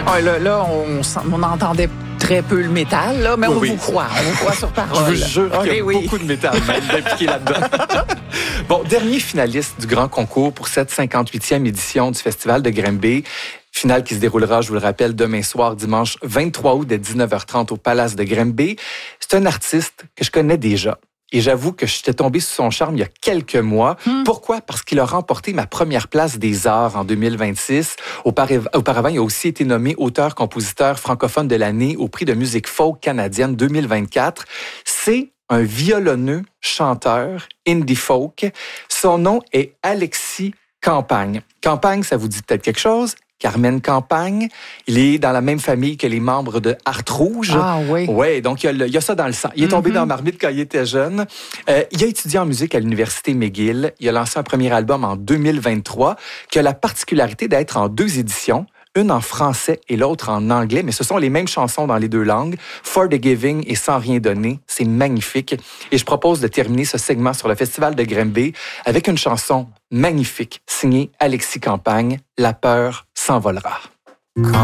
Ah, là on entendait très peu le métal, là, mais on vous croit sur parole. Je vous jure qu'il y a beaucoup de métal même impliqué là-dedans. Bon, dernier finaliste du grand concours pour cette 58e édition du Festival de Grimby. Finale qui se déroulera, je vous le rappelle, demain soir, dimanche 23 août, dès 19h30 au Palace de Grimby. C'est un artiste que je connais déjà. Et j'avoue que j'étais tombé sous son charme il y a quelques mois. Pourquoi? Parce qu'il a remporté ma première place des arts en 2026. Auparavant, il a aussi été nommé auteur-compositeur francophone de l'année au prix de musique folk canadienne 2024. C'est un violonneux chanteur indie folk. Son nom est Alexis Campagne. Campagne, ça vous dit peut-être quelque chose? Carmen Campagne. Il est dans la même famille que les membres de Art Rouge. Ah oui. Ouais, donc il y a ça dans le sang. Il est tombé dans la marmite quand il était jeune. Il a étudié en musique à l'Université McGill. Il a lancé un premier album en 2023 qui a la particularité d'être en 2 éditions. Une en français et l'autre en anglais, mais ce sont les mêmes chansons dans les 2 langues. For the Giving et Sans rien donner. C'est magnifique. Et je propose de terminer ce segment sur le Festival de Grimby avec une chanson magnifique signée Alexis Campagne, La peur s'envolera.